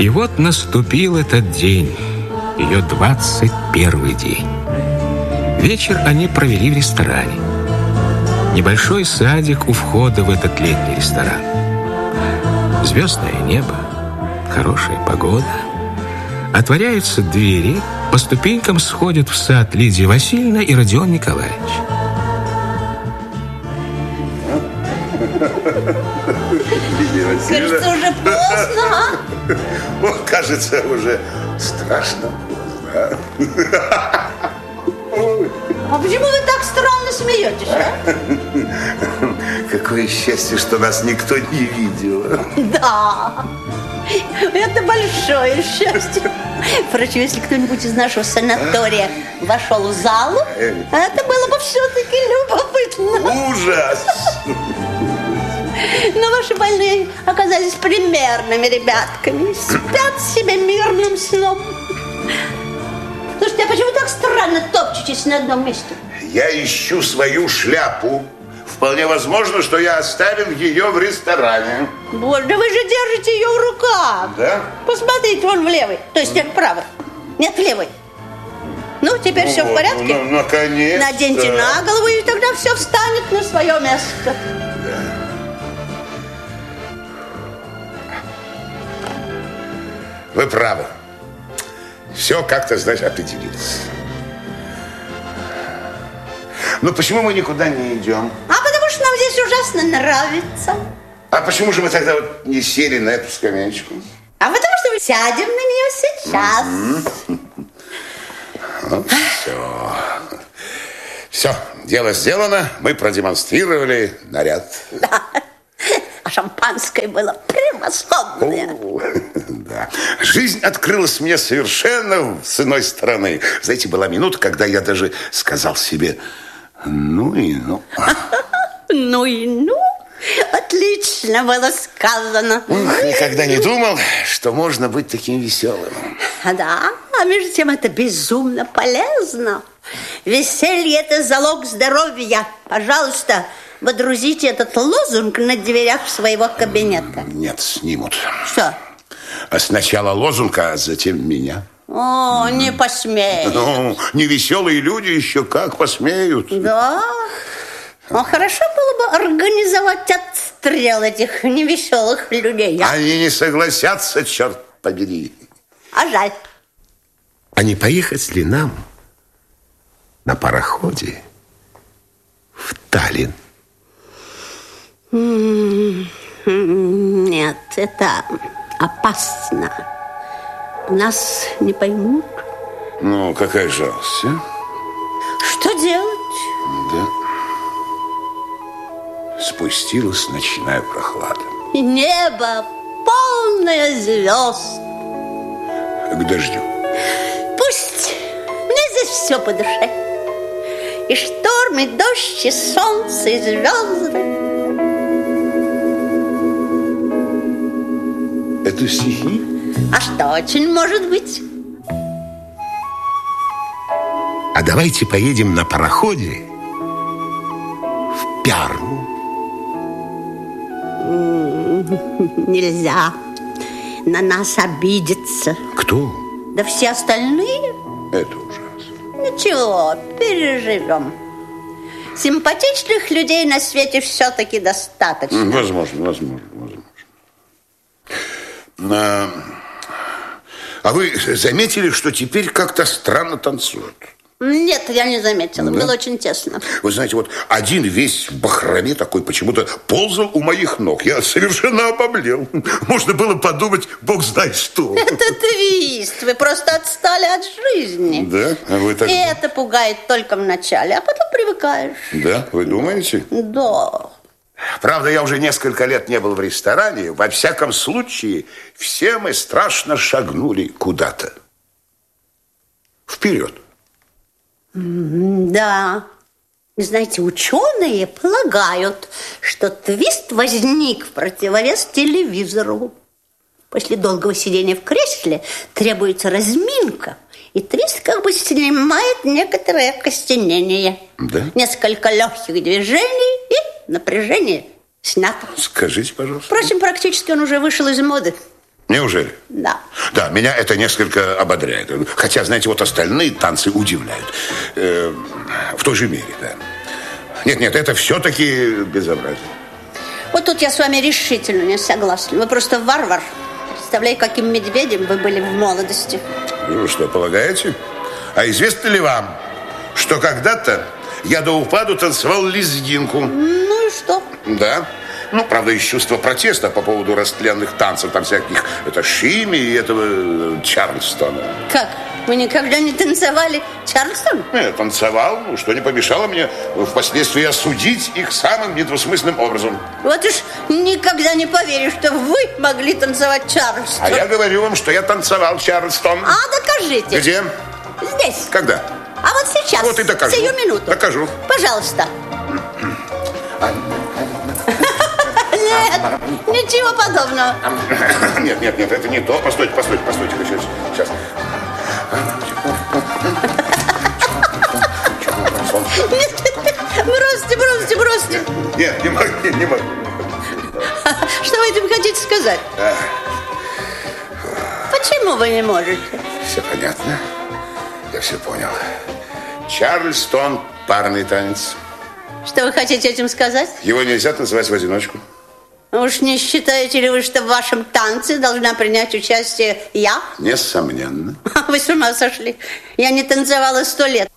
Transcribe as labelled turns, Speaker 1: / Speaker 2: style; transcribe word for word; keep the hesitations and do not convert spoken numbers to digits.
Speaker 1: И вот наступил этот день, ее двадцать первый день. Вечер они провели в ресторане. Небольшой садик у входа в этот летний ресторан. Звездное небо, хорошая погода. Отворяются двери, по ступенькам сходят в сад Лидия Васильевна и Родион Николаевич.
Speaker 2: Кажется, уже поздно, а?
Speaker 3: О, кажется, уже страшно поздно.
Speaker 2: А почему вы так странно смеетесь, а?
Speaker 3: Какое счастье, что нас никто не видел.
Speaker 2: Да, это большое счастье. Впрочем, если кто-нибудь из нашего санатория вошел в залу, это было бы все-таки любопытно.
Speaker 3: Ужас!
Speaker 2: Но ваши больные оказались примерными ребятками. Спят себе мирным сном. Слушайте, а почему так странно топчетесь на одном месте?
Speaker 3: Я ищу свою шляпу. Вполне возможно, что я оставил ее в ресторане.
Speaker 2: Боже, да вы же держите ее в руках.
Speaker 3: Да?
Speaker 2: Посмотрите, вон в левой. То есть нет, в правой. Нет, в левой. Ну, теперь
Speaker 3: Ну
Speaker 2: все в
Speaker 3: вот,
Speaker 2: порядке?
Speaker 3: ну, наконец-то.
Speaker 2: Наденьте на голову, и тогда все встанет на свое место.
Speaker 3: Вы правы. Все как-то, знаешь, определилось. Но почему мы никуда не идем?
Speaker 2: А потому что нам здесь ужасно нравится.
Speaker 3: А почему же мы тогда вот не сели на эту скамеечку?
Speaker 2: А потому что мы сядем на нее сейчас.
Speaker 3: Ну, все. Все, дело сделано. Мы продемонстрировали наряд.
Speaker 2: Да. А шампанское было превосходное.
Speaker 3: О, да. Жизнь открылась мне совершенно с иной стороны. Знаете, была минута, когда я даже сказал себе: ну и ну.
Speaker 2: Ну и ну. Отлично было сказано.
Speaker 3: Ух, никогда не думал, что можно быть таким веселым.
Speaker 2: Да, а между тем это безумно полезно. Веселье – это залог здоровья. Пожалуйста, водрузите этот лозунг на дверях своего кабинета.
Speaker 3: Нет, снимут.
Speaker 2: Что?
Speaker 3: А сначала лозунг, а затем меня.
Speaker 2: О, не посмеют.
Speaker 3: Ну, невеселые люди еще как посмеют.
Speaker 2: Да. Ну, хорошо было бы организовать отстрел этих невеселых людей. А,
Speaker 3: Они не согласятся, черт побери.
Speaker 2: а жаль.
Speaker 3: А не поехать ли нам на пароходе в Таллин?
Speaker 2: Нет, это опасно. Нас не поймут.
Speaker 3: Ну, какая жалость, а?
Speaker 2: Что делать?
Speaker 3: Да. Спустилась ночная прохлада.
Speaker 2: И небо полное звезд.
Speaker 3: К дождю.
Speaker 2: Пусть. Мне здесь все по душе. И шторм, и дождь, и солнце, и звезды.
Speaker 3: Это стихи?
Speaker 2: А что очень может быть?
Speaker 3: А давайте поедем на пароходе в Пярну.
Speaker 2: Нельзя. На нас обидятся.
Speaker 3: Кто?
Speaker 2: Да все остальные.
Speaker 3: Это ужасно.
Speaker 2: Ничего, переживем. Симпатичных людей на свете все-таки достаточно.
Speaker 3: Возможно, возможно, возможно. А, а вы заметили, что теперь как-то странно танцуют?
Speaker 2: Нет, я не заметила.
Speaker 3: Да?
Speaker 2: Было очень тесно.
Speaker 3: Вы знаете, вот один весь в бахроме такой почему-то ползал у моих ног. Я совершенно обомлел. Можно было подумать, бог знает что.
Speaker 2: Это твист. Вы просто отстали от жизни.
Speaker 3: Да? А вы так...
Speaker 2: И это пугает только в начале, а потом привыкаешь.
Speaker 3: Да? Вы думаете?
Speaker 2: Да.
Speaker 3: Правда, я уже несколько лет не был в ресторане. Во всяком случае, все мы страшно шагнули куда-то. Вперед.
Speaker 2: Да. И знаете, ученые полагают, что твист возник в противовес телевизору. После долгого сидения в кресле требуется разминка, и твист как бы снимает некоторое окостенение.
Speaker 3: Да?
Speaker 2: Несколько легких движений, и напряжение снято.
Speaker 3: Скажите, пожалуйста.
Speaker 2: Впрочем, практически он уже вышел из моды.
Speaker 3: Неужели?
Speaker 2: Да.
Speaker 3: Да, меня это несколько ободряет. Хотя, знаете, вот остальные танцы удивляют. Э, в той же мере, да. Нет, нет, это все-таки безобразие.
Speaker 2: Вот тут я с вами решительно не согласна. Вы просто варвар. Представляю, каким медведем вы были в молодости.
Speaker 3: Ну, что, полагаете? А известно ли вам, что когда-то я до упаду танцевал лезгинку?
Speaker 2: Ну и что?
Speaker 3: Да. Ну, правда, из чувства протеста по поводу растленных танцев, там всяких, это Шими и этого Чарльстона.
Speaker 2: Как? Вы никогда не танцевали Чарльстон?
Speaker 3: Я танцевал, ну, что не помешало мне впоследствии осудить их самым недвусмысленным образом.
Speaker 2: Вот уж никогда не поверю, что вы могли танцевать Чарльстон.
Speaker 3: А я говорю вам, что я танцевал Чарльстон.
Speaker 2: А, докажите.
Speaker 3: Где?
Speaker 2: Здесь.
Speaker 3: Когда?
Speaker 2: А вот сейчас.
Speaker 3: Вот и докажу.
Speaker 2: Сию минуту.
Speaker 3: Докажу.
Speaker 2: Пожалуйста. Нет, ничего подобного.
Speaker 3: Нет, нет, нет, это не то. Постойте, постойте, постойте. Сейчас, сейчас.
Speaker 2: Бросьте, бросьте, бросьте.
Speaker 3: Нет, не могу, не могу.
Speaker 2: Что вы этим хотите сказать? Почему вы не можете?
Speaker 3: Все понятно. Я все понял. Чарльстон – парный танец.
Speaker 2: Что вы хотите этим сказать?
Speaker 3: Его нельзя танцевать в одиночку.
Speaker 2: Уж не считаете ли вы, что в вашем танце должна принять участие я?
Speaker 3: Несомненно.
Speaker 2: Вы с ума сошли. Я не танцевала сто лет.